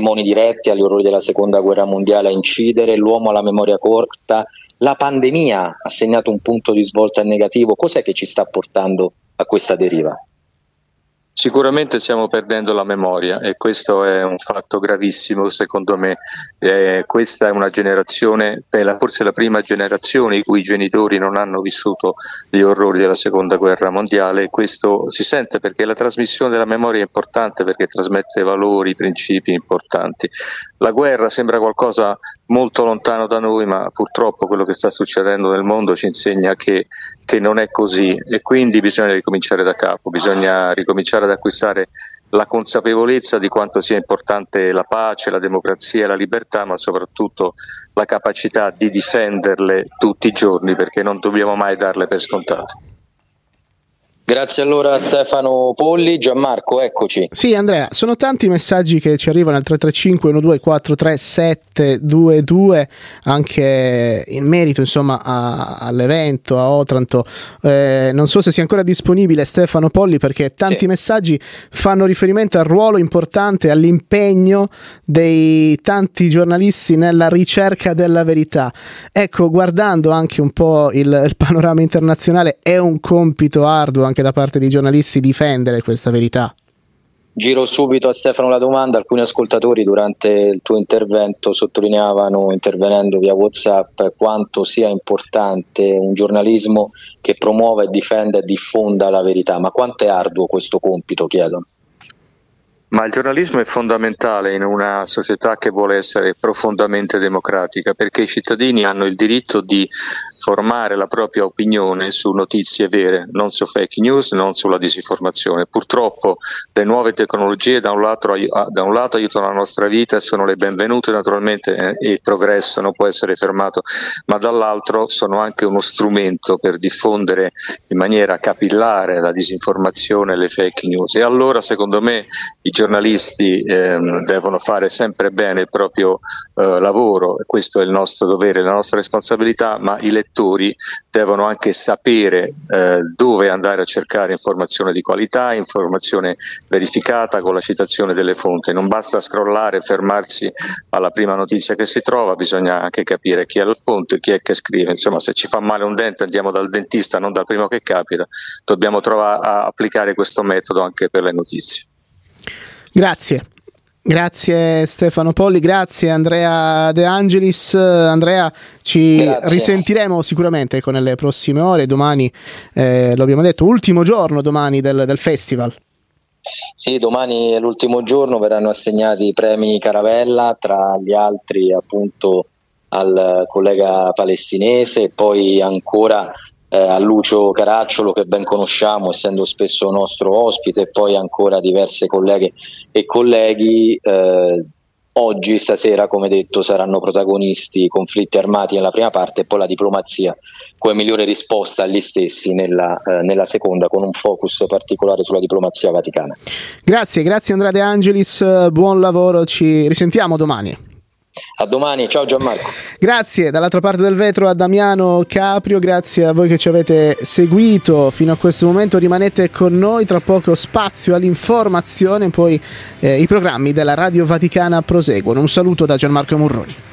testimoni diretti agli orrori della seconda guerra mondiale a incidere, l'uomo alla memoria corta, la pandemia ha segnato un punto di svolta negativo. Cos'è che ci sta portando a questa deriva? Sicuramente stiamo perdendo la memoria e questo è un fatto gravissimo secondo me. Questa è una generazione, forse la prima generazione i cui genitori non hanno vissuto gli orrori della seconda guerra mondiale, e questo si sente perché la trasmissione della memoria è importante, perché trasmette valori, principi importanti. La guerra sembra qualcosa molto lontano da noi, ma purtroppo quello che sta succedendo nel mondo ci insegna che non è così, e quindi bisogna ricominciare da capo, bisogna ricominciare ad acquistare la consapevolezza di quanto sia importante la pace, la democrazia e la libertà, ma soprattutto la capacità di difenderle tutti i giorni, perché non dobbiamo mai darle per scontate. Grazie allora a Stefano Polli. Gianmarco, eccoci. Sì, Andrea, sono tanti i messaggi che ci arrivano al 335 1243 722 anche in merito insomma all'evento a Otranto. Non so se sia ancora disponibile Stefano Polli, perché tanti messaggi fanno riferimento al ruolo importante, all'impegno dei tanti giornalisti nella ricerca della verità. Ecco, guardando anche un po' il panorama internazionale, è un compito arduo anche da parte dei giornalisti difendere questa verità. Giro subito a Stefano la domanda. Alcuni ascoltatori durante il tuo intervento sottolineavano, intervenendo via WhatsApp, quanto sia importante un giornalismo che promuova e difenda e diffonda la verità. Ma quanto è arduo questo compito, chiedono? Ma il giornalismo è fondamentale in una società che vuole essere profondamente democratica, perché i cittadini hanno il diritto di formare la propria opinione su notizie vere, non su fake news, non sulla disinformazione. Purtroppo le nuove tecnologie da un lato aiutano la nostra vita e sono le benvenute, naturalmente il progresso non può essere fermato, ma dall'altro sono anche uno strumento per diffondere in maniera capillare la disinformazione e le fake news. E allora secondo me i giornalisti devono fare sempre bene il proprio lavoro, e questo è il nostro dovere, la nostra responsabilità, ma i lettori devono anche sapere dove andare a cercare informazione di qualità, informazione verificata con la citazione delle fonti. Non basta scrollare e fermarsi alla prima notizia che si trova, bisogna anche capire chi è la fonte, chi è che scrive. Insomma, se ci fa male un dente andiamo dal dentista, non dal primo che capita. Dobbiamo provare a applicare questo metodo anche per le notizie. Grazie Stefano Polli, grazie Andrea De Angelis. Andrea, risentiremo sicuramente nelle prossime ore. Domani, lo abbiamo detto, ultimo giorno domani del festival. Sì, domani è l'ultimo giorno, verranno assegnati i premi Caravella, tra gli altri appunto al collega palestinese, e poi ancora a Lucio Caracciolo, che ben conosciamo essendo spesso nostro ospite, e poi ancora diverse colleghe e colleghi. Oggi, stasera, come detto, saranno protagonisti i conflitti armati nella prima parte e poi la diplomazia come migliore risposta agli stessi nella seconda, con un focus particolare sulla diplomazia vaticana. Grazie Andrea De Angelis, buon lavoro, ci risentiamo domani. A domani, ciao Gianmarco. Grazie dall'altra parte del vetro a Damiano Caprio, grazie a voi che ci avete seguito fino a questo momento. Rimanete con noi, tra poco spazio all'informazione, poi i programmi della Radio Vaticana proseguono. Un saluto da Gianmarco Murroni.